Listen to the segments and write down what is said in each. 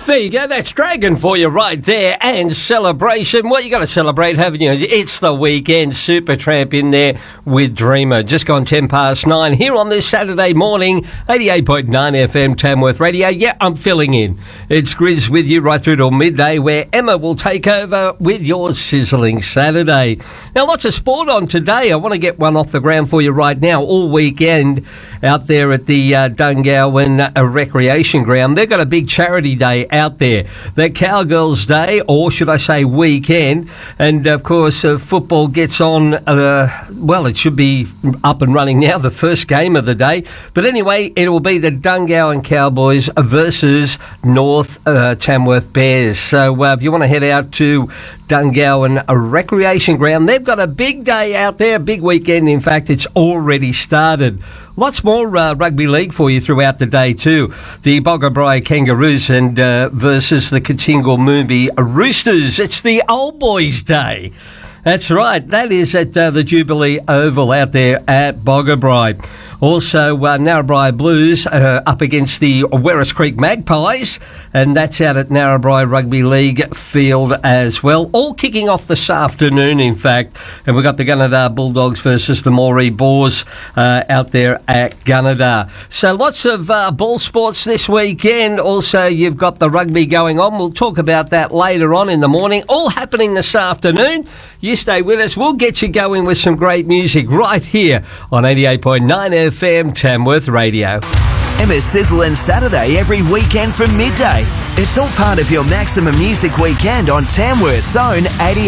There you go, that's Dragon for you right there, and Celebration. Well, you got to celebrate, haven't you? It's the weekend. Supertramp in there with Dreamer. Just gone 9:10 here on this Saturday morning, 88.9 FM Tamworth Radio. Yeah, I'm filling in. It's Grizz with you right through till midday, where Emma will take over with your sizzling Saturday. Now, lots of sport on today. I want to get one off the ground for you right now. All weekend out there at the Dungowan Recreation Ground, they've got a big charity day out there. The Cowgirls Day, or should I say weekend, and of course football gets on, well, it should be up and running now, the first game of the day, but anyway, it will be the Dungowan Cowboys versus North Tamworth Bears. So if you want to head out to Dungowan Recreation Ground, they've got a big day out there, a big weekend. In fact, it's already started. Lots more rugby league for you throughout the day too. The Boggabri Kangaroos and versus the Katingal Moombi Roosters. It's the Old Boys Day. That's right. That is at the Jubilee Oval out there at Boggabri. Also, Narrabri Blues up against the Werris Creek Magpies, and that's out at Narrabri Rugby League field as well. All kicking off this afternoon, in fact. And we've got the Gunnedah Bulldogs versus the Moree Boars out there at Gunnedah. So lots of ball sports this weekend. Also, you've got the rugby going on. We'll talk about that later on in the morning. All happening this afternoon. You stay with us. We'll get you going with some great music right here on 88.9 FM Tamworth Radio. Emma's Sizzlin' Saturday every weekend from midday. It's all part of your Maximum Music Weekend on Tamworth's own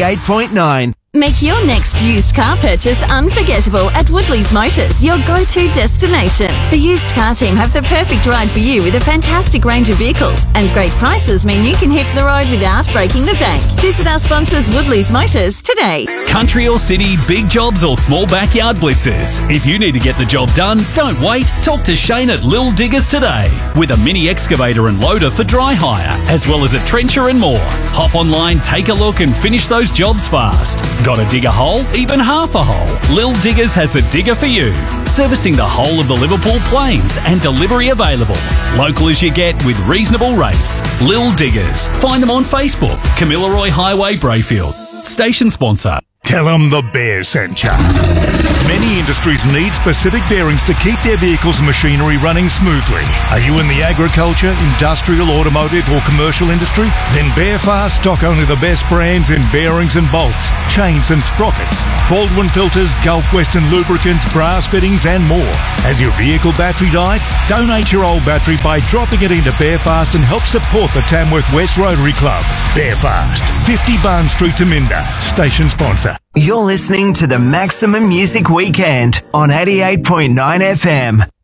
88.9. Make your next used car purchase unforgettable at Woodley's Motors, your go-to destination. The used car team have the perfect ride for you with a fantastic range of vehicles, and great prices mean you can hit the road without breaking the bank. Visit our sponsors Woodley's Motors today. Country or city, big jobs or small backyard blitzers. If you need to get the job done, don't wait. Talk to Shane at Lil Diggers today. With a mini excavator and loader for dry hire, as well as a trencher and more. Hop online, take a look and finish those jobs fast. Got to dig a hole? Even half a hole? Lil Diggers has a digger for you. Servicing the whole of the Liverpool Plains and delivery available. Local as you get with reasonable rates. Lil Diggers. Find them on Facebook. Kamilaroi Highway, Brayfield. Station sponsor. Tell them the Bear sent ya. Many industries need specific bearings to keep their vehicles and machinery running smoothly. Are you in the agriculture, industrial, automotive or commercial industry? Then Bearfast stock only the best brands in bearings and bolts, chains and sprockets, Baldwin filters, Gulf Western lubricants, brass fittings and more. Has your vehicle battery died? Donate your old battery by dropping it into Bearfast and help support the Tamworth West Rotary Club. Bearfast, 50 Barn Street to Minda. Station sponsor. You're listening to the Maximum Music Weekend on 88.9 FM.